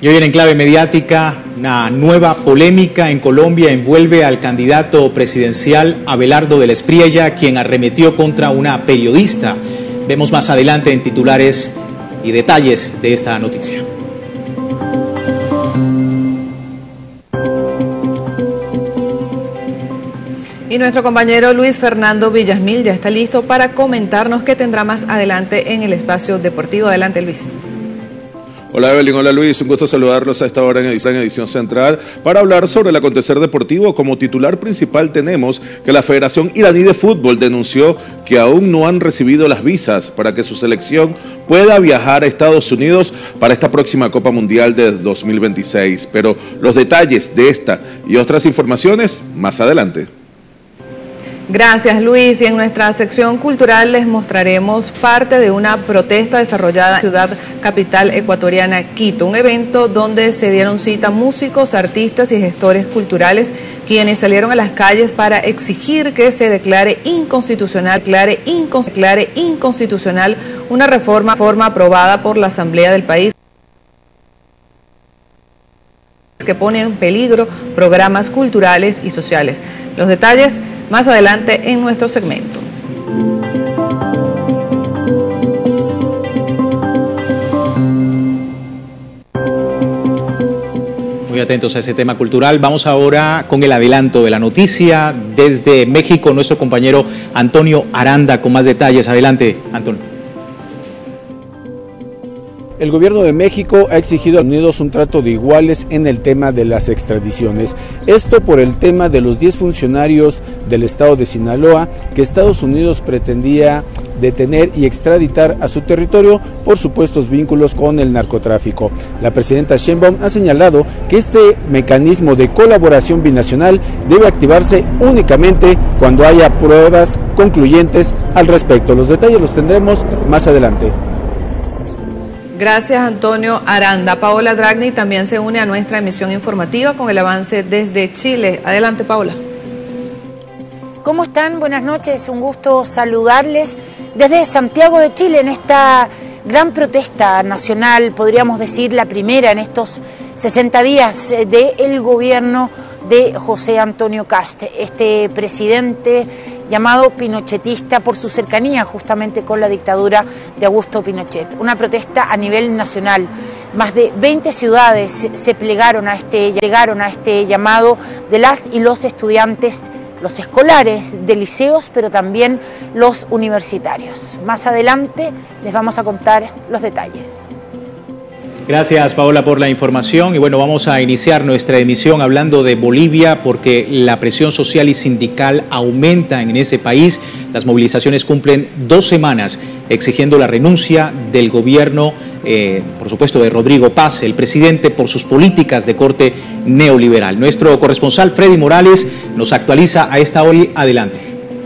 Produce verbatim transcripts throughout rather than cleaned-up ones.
Y hoy en Enclave Mediática, una nueva polémica en Colombia envuelve al candidato presidencial Abelardo del Espriella, quien arremetió contra una periodista. Vemos más adelante en titulares y detalles de esta noticia. Y nuestro compañero Luis Fernando Villasmil ya está listo para comentarnos qué tendrá más adelante en el espacio deportivo. Adelante, Luis. Hola Evelyn, hola Luis, un gusto saludarlos a esta hora en edición, en edición central para hablar sobre el acontecer deportivo. Como titular principal tenemos que la Federación Iraní de Fútbol denunció que aún no han recibido las visas para que su selección pueda viajar a Estados Unidos para esta próxima Copa Mundial de dos mil veintiséis. Pero los detalles de esta y otras informaciones más adelante. Gracias, Luis. Y en nuestra sección cultural les mostraremos parte de una protesta desarrollada en la ciudad capital ecuatoriana, Quito, un evento donde se dieron cita músicos, artistas y gestores culturales, quienes salieron a las calles para exigir que se declare inconstitucional, declare inconstitucional, declare inconstitucional una reforma, reforma aprobada por la Asamblea del país que pone en peligro programas culturales y sociales. Los detalles más adelante en nuestro segmento. Muy atentos a ese tema cultural. Vamos ahora con el adelanto de la noticia. Desde México, nuestro compañero Antonio Aranda con más detalles. Adelante, Antonio. El gobierno de México ha exigido a Estados Unidos un trato de iguales en el tema de las extradiciones. Esto por el tema de los diez funcionarios del estado de Sinaloa que Estados Unidos pretendía detener y extraditar a su territorio por supuestos vínculos con el narcotráfico. La presidenta Sheinbaum ha señalado que este mecanismo de colaboración binacional debe activarse únicamente cuando haya pruebas concluyentes al respecto. Los detalles los tendremos más adelante. Gracias, Antonio Aranda. Paola Dragni también se une a nuestra emisión informativa con el avance desde Chile. Adelante, Paola. ¿Cómo están? Buenas noches, un gusto saludarles desde Santiago de Chile en esta gran protesta nacional, podríamos decir la primera en estos sesenta días del gobierno de José Antonio Kast, este presidente llamado pinochetista por su cercanía justamente con la dictadura de Augusto Pinochet. Una protesta a nivel nacional. Más de veinte ciudades se plegaron a este, llegaron a este llamado de las y los estudiantes, los escolares de liceos, pero también los universitarios. Más adelante les vamos a contar los detalles. Gracias, Paola, por la información. Y bueno, vamos a iniciar nuestra emisión hablando de Bolivia porque la presión social y sindical aumenta en ese país. Las movilizaciones cumplen dos semanas exigiendo la renuncia del gobierno, eh, por supuesto, de Rodrigo Paz, el presidente, por sus políticas de corte neoliberal. Nuestro corresponsal Freddy Morales nos actualiza a esta hora. Adelante.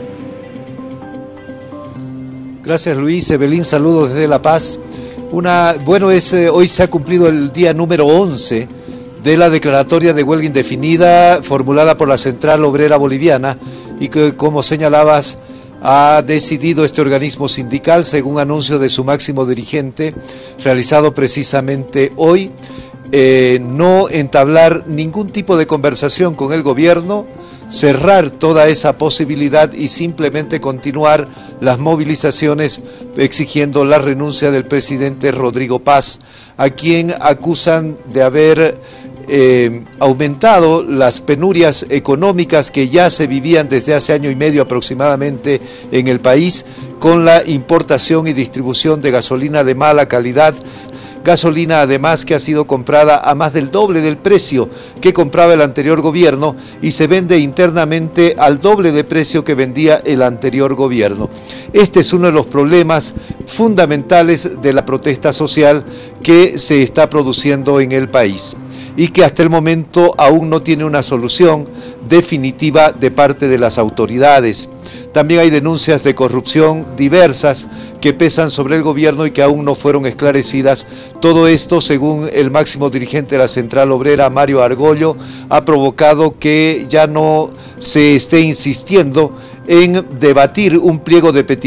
Gracias, Luis. Evelyn, saludos desde La Paz. Una, bueno, es, eh, hoy se ha cumplido el día número once de la declaratoria de huelga indefinida formulada por la Central Obrera Boliviana y que, como señalabas, ha decidido este organismo sindical, según anuncio de su máximo dirigente, realizado precisamente hoy, eh, no entablar ningún tipo de conversación con el gobierno, cerrar toda esa posibilidad y simplemente continuar las movilizaciones exigiendo la renuncia del presidente Rodrigo Paz, a quien acusan de haber eh, aumentado las penurias económicas que ya se vivían desde hace año y medio aproximadamente en el país, con la importación y distribución de gasolina de mala calidad. Gasolina además que ha sido comprada a más del doble del precio que compraba el anterior gobierno y se vende internamente al doble de precio que vendía el anterior gobierno. Este es uno de los problemas fundamentales de la protesta social que se está produciendo en el país y que hasta el momento aún no tiene una solución definitiva de parte de las autoridades. También hay denuncias de corrupción diversas que pesan sobre el gobierno y que aún no fueron esclarecidas. Todo esto, según el máximo dirigente de la Central Obrera, Mario Argollo, ha provocado que ya no se esté insistiendo en debatir un pliego de peticiones